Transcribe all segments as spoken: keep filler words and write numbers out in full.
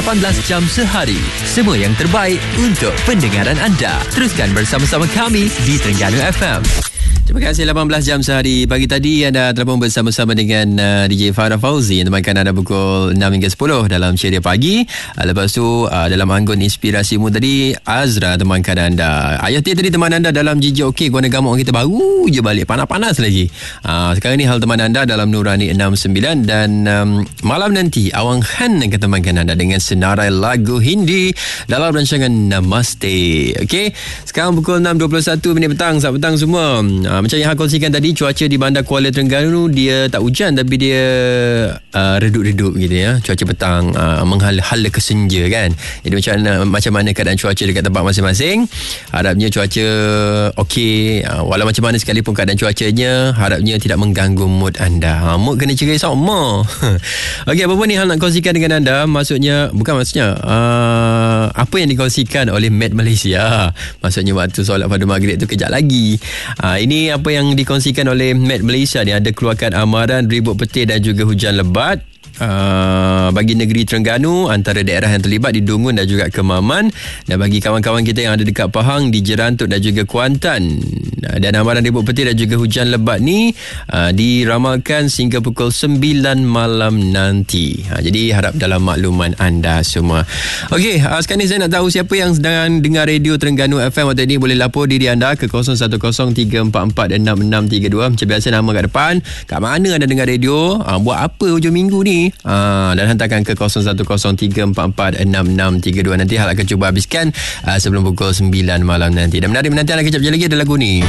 lapan belas jam sehari. Semua yang terbaik untuk pendengaran anda. Teruskan bersama-sama kami di Terengganu F M. Terima kasih. Lapan belas jam sehari. Pagi tadi anda telah bersama-sama dengan uh, D J Farah Fauzi yang temankan anda pukul enam hingga sepuluh dalam Ceria Pagi. uh, Lepas tu uh, dalam anggun inspirasimu tadi, Azra temankan anda. Ayah Tia tadi teman anda dalam J J OK Guana Gamok kita baru je balik, panas-panas lagi. uh, Sekarang ni hal teman anda dalam Nurani enam sembilan. Dan um, malam nanti Awang Han akan temankan anda dengan senarai lagu Hindi dalam rancangan Namaste. Okey, sekarang pukul enam dua puluh satu minit petang. Selamat petang semua. Uh, macam yang saya kongsikan tadi, cuaca di bandar Kuala Terengganu dia tak hujan tapi dia uh, redup-redup gitu ya. Cuaca petang uh, menghala-hala ke senja kan. Jadi macam mana, macam mana keadaan cuaca dekat tempat masing-masing? Harapnya cuaca okey. Uh, walau macam mana sekalipun keadaan cuacanya, harapnya tidak mengganggu mood anda. Ha, mood kena cerai sama. Okey, apa pun ni hal nak kongsikan dengan anda. Maksudnya, bukan maksudnya uh, apa yang dikongsikan oleh Met Malaysia. Maksudnya waktu solat pada maghrib tu kejap lagi. Uh, ini apa yang dikongsikan oleh Met Malaysia ni, ada keluarkan amaran ribut petir dan juga hujan lebat Uh, bagi negeri Terengganu, antara daerah yang terlibat di Dungun dan juga Kemaman, dan bagi kawan-kawan kita yang ada dekat Pahang, di Jerantut dan juga Kuantan. uh, dan amaran ribut petir dan juga hujan lebat ni uh, diramalkan sehingga pukul sembilan malam nanti. uh, jadi harap dalam makluman anda semua. Okey, uh, sekarang ni saya nak tahu siapa yang sedang dengar radio Terengganu F M waktu ini. Boleh lapor diri anda ke kosong satu kosong tiga empat empat enam enam tiga dua. Macam biasa, nama kat depan, kat mana anda dengar radio, uh, buat apa hujung minggu ni. Uh, dan hantarkan ke kosong satu kosong tiga empat empat enam enam tiga dua. Nanti hal akan cuba habiskan uh, sebelum pukul sembilan malam nanti. Dan menarik menanti anda kejap lagi ada lagu ni.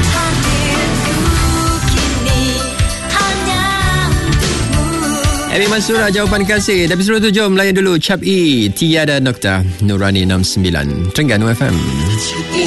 Amy Mansura, jawapan kasih. Tapi sebelum tu jom layan dulu Cap E, Tiada Nokta, Nurani enam sembilan, Terengganu F M.